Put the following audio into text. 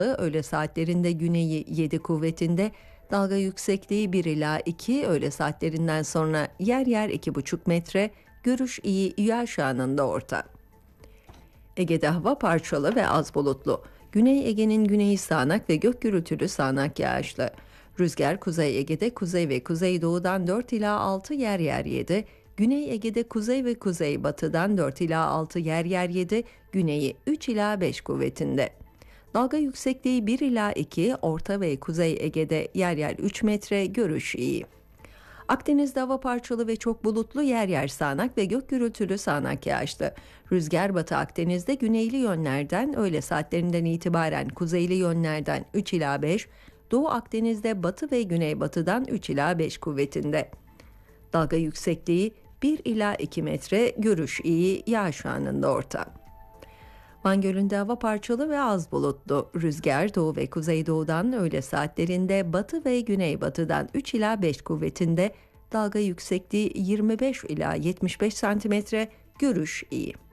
öğle saatlerinde güneyi 7 kuvvetinde, dalga yüksekliği 1 ila 2, öğle saatlerinden sonra yer yer 2,5 metre, görüş iyi, yağış anında orta. Ege'de hava parçalı ve az bulutlu. Güney Ege'nin güneyi sağanak ve gök gürültülü sağanak yağışlı. Rüzgar Kuzey Ege'de kuzey ve kuzeydoğudan 4 ila 6 yer yer 7, Güney Ege'de kuzey ve kuzeybatıdan 4 ila 6 yer yer 7, güneyi 3 ila 5 kuvvetinde. Dalga yüksekliği 1 ila 2, Orta ve Kuzey Ege'de yer yer 3 metre, görüş iyi. Akdeniz'de hava parçalı ve çok bulutlu, yer yer sağanak ve gök gürültülü sağanak yağışlı. Rüzgar Batı Akdeniz'de güneyli yönlerden, öğle saatlerinden itibaren kuzeyli yönlerden 3 ila 5, Doğu Akdeniz'de batı ve güneybatıdan 3 ila 5 kuvvetinde. Dalga yüksekliği 1 ila 2 metre, görüş iyi, yağış anında orta. Van Gölü'nde hava parçalı ve az bulutlu. Rüzgar doğu ve kuzeydoğudan, öğle saatlerinde batı ve güneybatıdan 3 ila 5 kuvvetinde, dalga yüksekliği 25 ila 75 santimetre, görüş iyi.